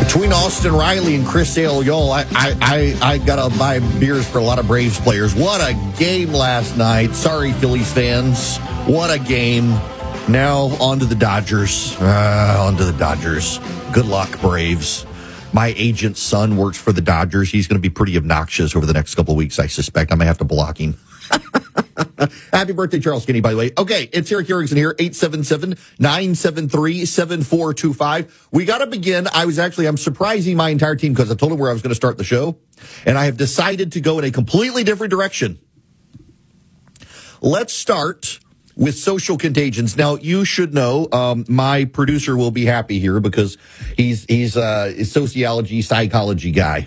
Between Austin Riley and Chris Sale, y'all, I got to buy beers for a lot of Braves players. What a game last night. Sorry, Phillies fans. What a game. Now, on to the Dodgers. Good luck, Braves. My agent's son works for the Dodgers. He's going to be pretty obnoxious over the next couple of weeks, I suspect. I may have to block him. Happy birthday, Charles Skinny, by the way. Okay, it's Eric Erickson here, 877-973-7425. We got to begin. I'm surprising my entire team because I told them where I was going to start the show, and I have decided to go in a completely different direction. Let's start with social contagions. Now, you should know, my producer will be happy here because he's a sociology, psychology guy.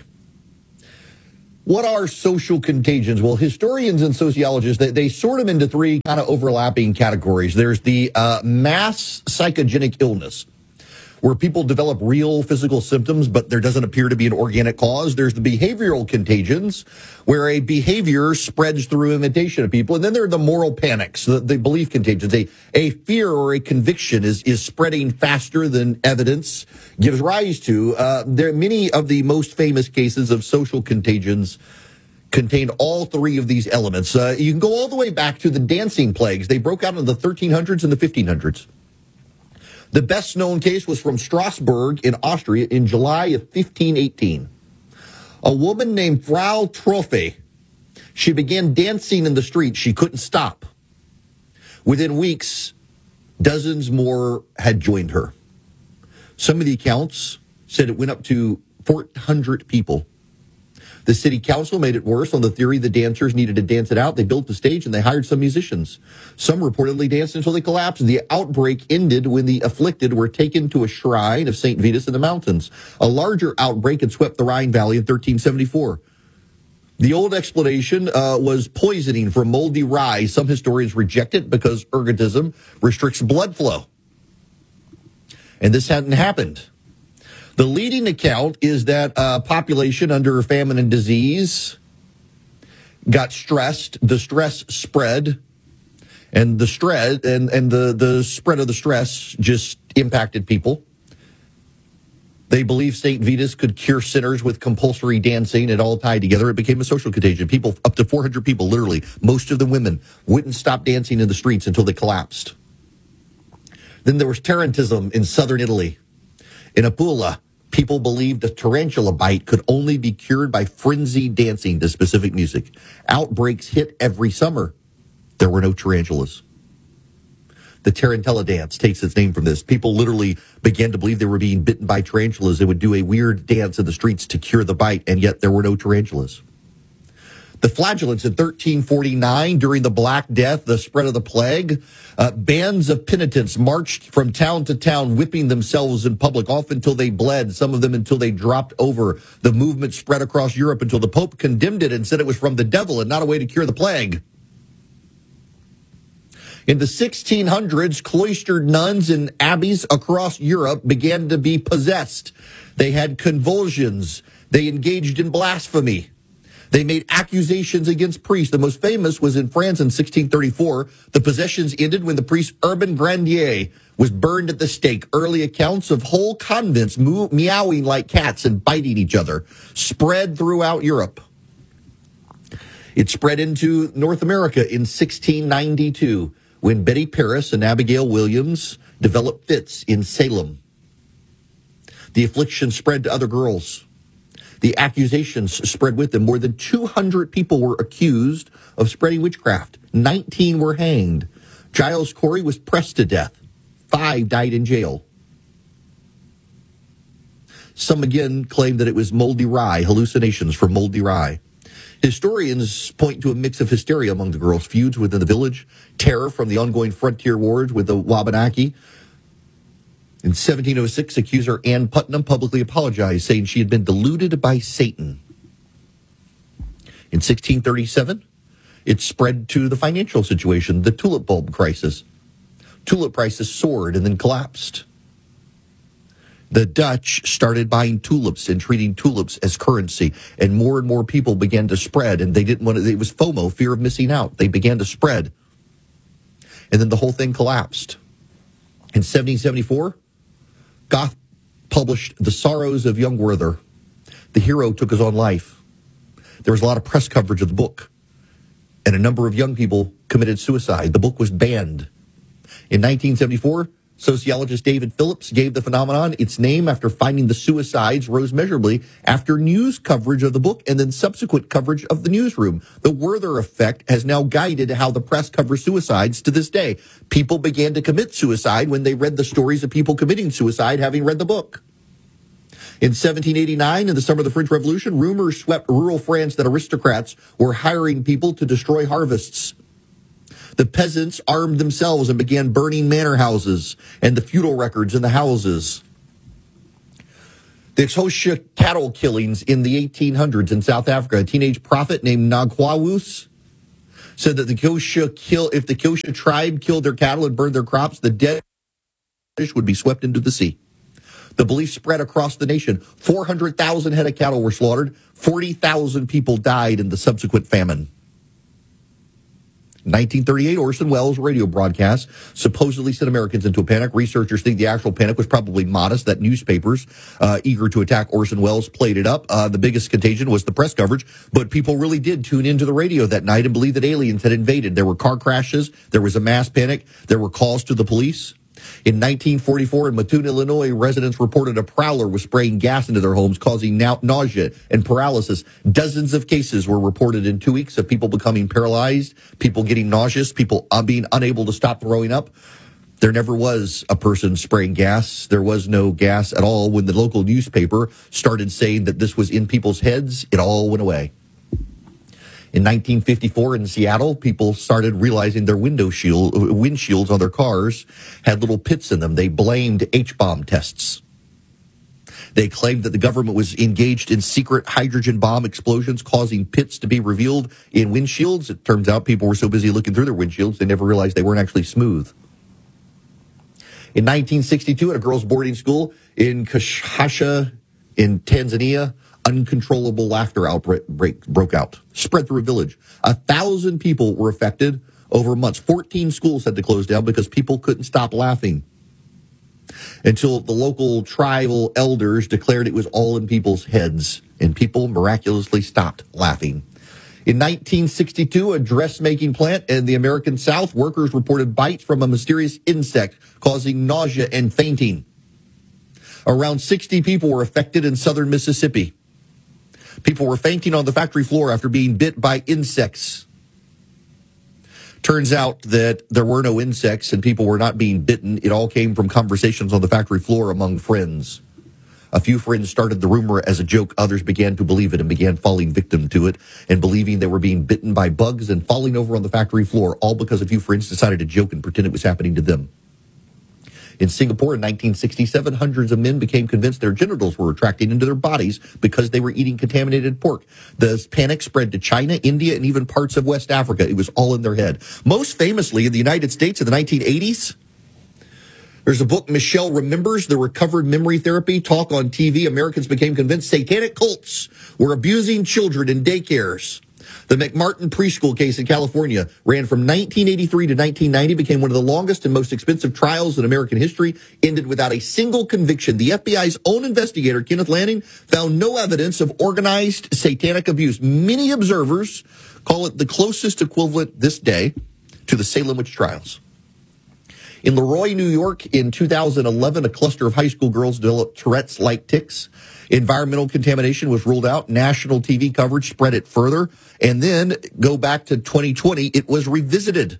What are social contagions? Well, historians and sociologists, they sort them into three kind of overlapping categories. There's the mass psychogenic illness, where people develop real physical symptoms, but there doesn't appear to be an organic cause. There's the behavioral contagions, where a behavior spreads through imitation of people. And then there are the moral panics, the belief contagions. A fear or a conviction is spreading faster than evidence gives rise to. There are many of the most famous cases of social contagions contained all three of these elements. You can go all the way back to the dancing plagues. They broke out in the 1300s and the 1500s. The best known case was from Strasbourg in Austria in July of 1518. A woman named Frau Trophe, she began dancing in the street. She couldn't stop. Within weeks, dozens more had joined her. Some of the accounts said it went up to 400 people. The city council made it worse on the theory the dancers needed to dance it out. They built the stage and they hired some musicians. Some reportedly danced until they collapsed. The outbreak ended when the afflicted were taken to a shrine of St. Vitus in the mountains. A larger outbreak had swept the Rhine Valley in 1374. The old explanation was poisoning from moldy rye. Some historians reject it because ergotism restricts blood flow. And this hadn't happened. The leading account is that population under famine and disease got stressed. The stress spread, and the spread of the stress just impacted people. They believed St. Vitus could cure sinners with compulsory dancing. It all tied together. It became a social contagion. People, up to 400 people, literally, most of them women, wouldn't stop dancing in the streets until they collapsed. Then there was tarantism in southern Italy. In Apula, people believed a tarantula bite could only be cured by frenzied dancing to specific music. Outbreaks hit every summer. There were no tarantulas. The tarantella dance takes its name from this. People literally began to believe they were being bitten by tarantulas. They would do a weird dance in the streets to cure the bite, and yet there were no tarantulas. The flagellants in 1349, during the Black Death, the spread of the plague, bands of penitents marched from town to town, whipping themselves in public, often until they bled, some of them until they dropped over. The movement spread across Europe until the Pope condemned it and said it was from the devil and not a way to cure the plague. In the 1600s, cloistered nuns in abbeys across Europe began to be possessed. They had convulsions. They engaged in blasphemy. They made accusations against priests. The most famous was in France in 1634. The possessions ended when the priest Urban Grandier was burned at the stake. Early accounts of whole convents meowing like cats and biting each other spread throughout Europe. It spread into North America in 1692 when Betty Paris and Abigail Williams developed fits in Salem. The affliction spread to other girls. The accusations spread with them. More than 200 people were accused of spreading witchcraft. 19 were hanged. Giles Corey was pressed to death. 5 died in jail. Some again claimed that it was moldy rye, hallucinations from moldy rye. Historians point to a mix of hysteria among the girls, feuds within the village, terror from the ongoing frontier wars with the Wabanaki. In 1706, accuser Ann Putnam publicly apologized, saying she had been deluded by Satan. In 1637, it spread to the financial situation, the tulip bulb crisis. Tulip prices soared and then collapsed. The Dutch started buying tulips and treating tulips as currency, and more people began to spread, and they didn't want to, it was FOMO, fear of missing out. They began to spread. And then the whole thing collapsed. In 1774, Goth published The Sorrows of Young Werther. The hero took his own life. There was a lot of press coverage of the book, and a number of young people committed suicide. The book was banned. In 1974, sociologist David Phillips gave the phenomenon its name after finding the suicides rose measurably after news coverage of the book and then subsequent coverage of the newsroom. The Werther effect has now guided how the press covers suicides to this day. People began to commit suicide when they read the stories of people committing suicide having read the book. In 1789, in the summer of the French Revolution, rumors swept rural France that aristocrats were hiring people to destroy harvests. The peasants armed themselves and began burning manor houses and the feudal records in the houses. The Xhosa cattle killings in the 1800s in South Africa, a teenage prophet named Nagwawus said that if the Xhosa tribe killed their cattle and burned their crops, the dead would be swept into the sea. The belief spread across the nation. 400,000 head of cattle were slaughtered. 40,000 people died in the subsequent famine. 1938, Orson Welles' radio broadcast supposedly sent Americans into a panic. Researchers think the actual panic was probably modest, that newspapers, eager to attack Orson Welles, played it up. The biggest contagion was the press coverage, but people really did tune into the radio that night and believe that aliens had invaded. There were car crashes. There was a mass panic. There were calls to the police. In 1944, in Mattoon, Illinois, residents reported a prowler was spraying gas into their homes, causing nausea and paralysis. Dozens of cases were reported in 2 weeks of people becoming paralyzed, people getting nauseous, people being unable to stop throwing up. There never was a person spraying gas. There was no gas at all. When the local newspaper started saying that this was in people's heads, it all went away. In 1954 in Seattle, people started realizing their windshields on their cars had little pits in them. They blamed H-bomb tests. They claimed that the government was engaged in secret hydrogen bomb explosions, causing pits to be revealed in windshields. It turns out people were so busy looking through their windshields, they never realized they weren't actually smooth. In 1962, at a girls' boarding school in Kashasha in Tanzania, uncontrollable laughter outbreak broke out, spread through a village. 1,000 people were affected over months. 14 schools had to close down because people couldn't stop laughing until the local tribal elders declared it was all in people's heads, and people miraculously stopped laughing. In 1962, a dressmaking plant in the American South, workers reported bites from a mysterious insect causing nausea and fainting. Around 60 people were affected in southern Mississippi. People were fainting on the factory floor after being bit by insects. Turns out that there were no insects and people were not being bitten. It all came from conversations on the factory floor among friends. A few friends started the rumor as a joke. Others began to believe it and began falling victim to it and believing they were being bitten by bugs and falling over on the factory floor, all because a few friends decided to joke and pretend it was happening to them. In Singapore in 1967, hundreds of men became convinced their genitals were retracting into their bodies because they were eating contaminated pork. The panic spread to China, India, and even parts of West Africa. It was all in their head. Most famously, in the United States in the 1980s, there's a book, Michelle Remembers, the Recovered Memory Therapy, talk on TV. Americans became convinced satanic cults were abusing children in daycares. The McMartin preschool case in California ran from 1983 to 1990, became one of the longest and most expensive trials in American history, ended without a single conviction. The FBI's own investigator, Kenneth Lanning, found no evidence of organized satanic abuse. Many observers call it the closest equivalent this day to the Salem witch trials. In Leroy, New York, in 2011, a cluster of high school girls developed Tourette's-like tics. Environmental contamination was ruled out. National TV coverage spread it further. And then go back to 2020, it was revisited.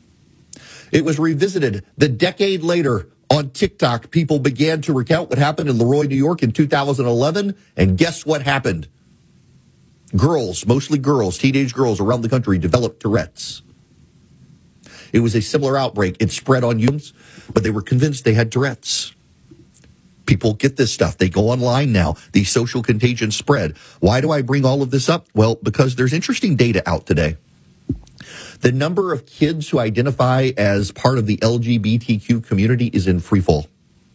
It was revisited. The decade later, on TikTok, people began to recount what happened in Leroy, New York in 2011. And guess what happened? Girls, mostly girls, teenage girls around the country developed Tourette's. It was a similar outbreak. It spread on humans, but they were convinced they had Tourette's. People get this stuff. They go online now. The social contagion spread. Why do I bring all of this up? Well, because there's interesting data out today. The number of kids who identify as part of the LGBTQ community is in free fall.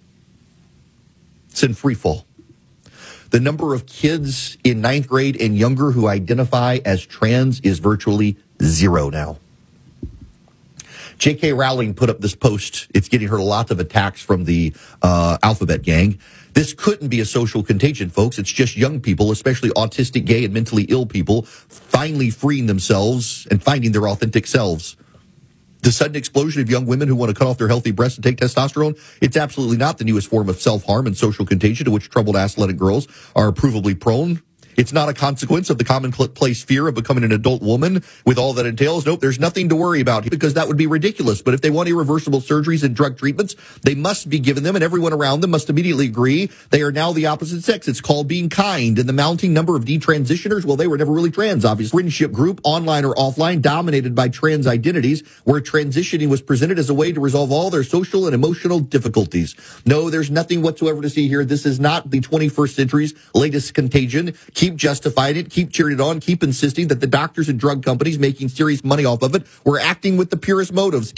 It's in free fall. The number of kids in 9th grade and younger who identify as trans is virtually zero now. J.K. Rowling put up this post. It's getting her lots of attacks from the Alphabet gang. This couldn't be a social contagion, folks. It's just young people, especially autistic, gay, and mentally ill people, finally freeing themselves and finding their authentic selves. The sudden explosion of young women who want to cut off their healthy breasts and take testosterone, it's absolutely not the newest form of self-harm and social contagion to which troubled athletic girls are provably prone. It's not a consequence of the commonplace fear of becoming an adult woman with all that entails. Nope, there's nothing to worry about because that would be ridiculous. But if they want irreversible surgeries and drug treatments, they must be given them, and everyone around them must immediately agree they are now the opposite sex. It's called being kind. And the mounting number of detransitioners, well, they were never really trans, obviously. Friendship group, online or offline, dominated by trans identities, where transitioning was presented as a way to resolve all their social and emotional difficulties. No, there's nothing whatsoever to see here. This is not the 21st century's latest contagion. Keep justifying it, keep cheering it on, keep insisting that the doctors and drug companies making serious money off of it were acting with the purest motives.